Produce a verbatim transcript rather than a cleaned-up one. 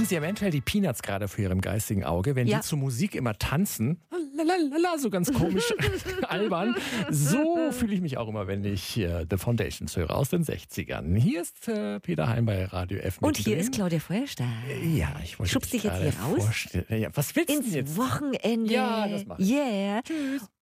Haben Sie eventuell die Peanuts gerade vor Ihrem geistigen Auge, wenn Ja. die zur Musik immer tanzen? Lalalala, so ganz komisch albern. So fühle ich mich auch immer, wenn ich äh, The Foundations höre aus den sechzigern. Hier ist äh, Peter Heim bei Radio F. Und hier mittendrin. ist Claudia Feuerstein. Ja, ich wollte Schubst dich jetzt gerade hier raus? vorstellen. Ja, was willst du Ins denn jetzt? Wochenende. Ja, das mach ich. Yeah. Tschüss.